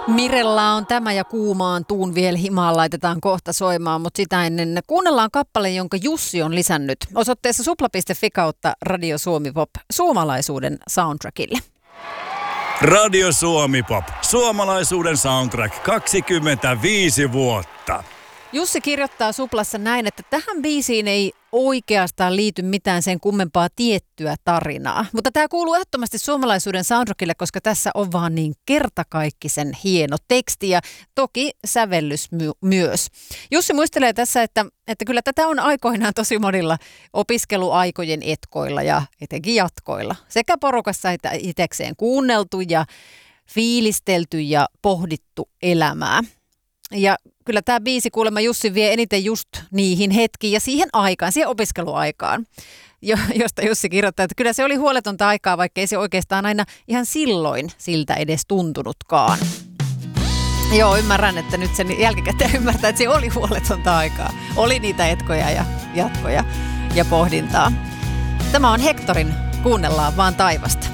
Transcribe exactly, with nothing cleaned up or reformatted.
Mirella on tämä ja kuumaan tuun vielä himaan laitetaan kohta soimaan, mutta sitä ennen kuunnellaan kappale, jonka Jussi on lisännyt osoitteessa supla piste fi kautta Radio Suomi Pop suomalaisuuden soundtrackille. Radio Suomi Pop, suomalaisuuden soundtrack, kaksikymmentäviisi vuotta. Jussi kirjoittaa Suplassa näin, että tähän biisiin ei oikeastaan liity mitään sen kummempaa tiettyä tarinaa. Mutta tämä kuuluu ehdottomasti suomalaisuuden soundtrackille, koska tässä on vaan niin kertakaikkisen hieno teksti ja toki sävellys my- myös. Jussi muistelee tässä, että, että kyllä tätä on aikoinaan tosi monilla opiskeluaikojen etkoilla ja etenkin jatkoilla. Sekä porukassa että itsekseen kuunneltu ja fiilistelty ja pohdittu elämää. Ja kyllä tämä biisi kuulemma Jussi vie eniten just niihin hetkiin ja siihen aikaan, siihen opiskeluaikaan, jo, josta Jussi kirjoittaa, että kyllä se oli huoletonta aikaa, vaikka ei se oikeastaan aina ihan silloin siltä edes tuntunutkaan. Joo, ymmärrän, että nyt sen jälkikäteen ymmärtää, että se oli huoletonta aikaa. Oli niitä etkoja ja jatkoja ja pohdintaa. Tämä on Hectorin Kuunnellaan vaan taivasta.